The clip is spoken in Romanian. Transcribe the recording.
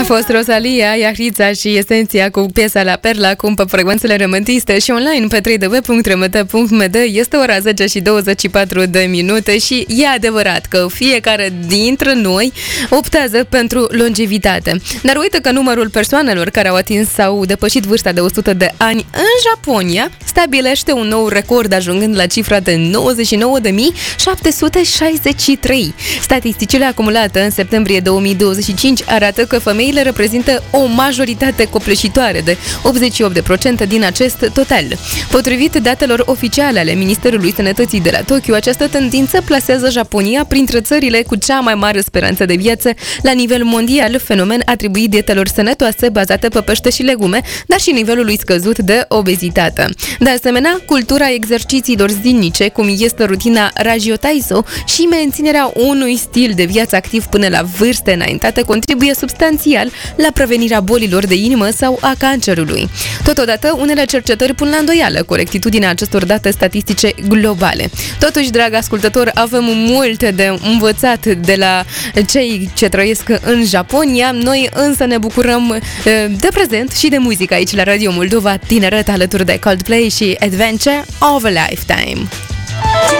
A fost Rosalia, Iahrița și Esenția cu piesa La Perla, acum pe frecvențele rământiste și online pe www.rmd.md. Este ora 10 și 24 de minute și e adevărat că fiecare dintre noi optează pentru longevitate. Dar uite că numărul persoanelor care au atins sau depășit vârsta de 100 de ani în Japonia stabilește un nou record, ajungând la cifra de 99.763. Statisticile acumulate în septembrie 2025 arată că femeile reprezintă o majoritate copleșitoare de 88% din acest total. Potrivit datelor oficiale ale Ministerului Sănătății de la Tokyo, această tendință plasează Japonia printre țările cu cea mai mare speranță de viață la nivel mondial, fenomen atribuit dietelor sănătoase bazate pe pește și legume, dar și nivelului scăzut de obezitate. De asemenea, cultura exercițiilor zilnice, cum este rutina Rajyo Taiso și menținerea unui stil de viață activ până la vârste înaintate contribuie substanțial la prevenirea bolilor de inimă sau a cancerului. Totodată, unele cercetări pun la îndoială corectitudinea acestor date statistice globale. Totuși, drag ascultător, avem multe de învățat de la cei ce trăiesc în Japonia. Noi însă ne bucurăm de prezent și de muzică aici la Radio Moldova, tineret alături de Coldplay și Adventure of a Lifetime.